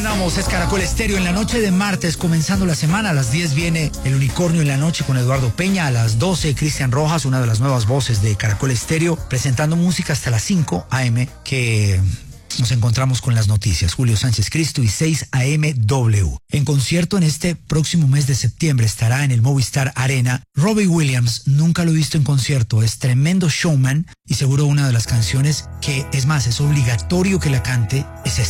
Es Caracol Estéreo en la noche de martes, comenzando la semana. A las 10 viene El Unicornio en la noche con Eduardo Peña. A las 12, Cristian Rojas, una de las nuevas voces de Caracol Estéreo, presentando música hasta las 5 a.m. que nos encontramos con las noticias. Julio Sánchez Cristo y 6 a.m. W. En concierto en este próximo mes de septiembre estará en el Movistar Arena Robbie Williams. Nunca lo he visto en concierto, es tremendo showman y seguro una de las canciones que, es más, es obligatorio que la cante, es esta.